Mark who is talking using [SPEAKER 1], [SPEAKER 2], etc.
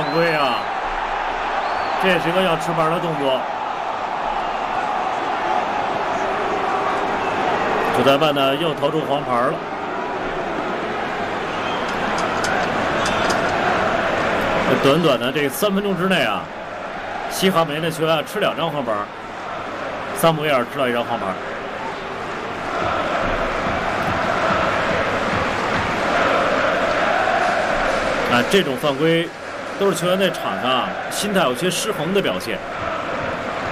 [SPEAKER 1] 规啊！这是一个要吃板的动作。主裁判呢又投出黄牌了。短短的这3分钟之内啊，西汉姆联的球员吃2张黄牌，萨姆维尔吃到1张黄牌。啊，这种犯规都是球员在场上心态有些失衡的表现。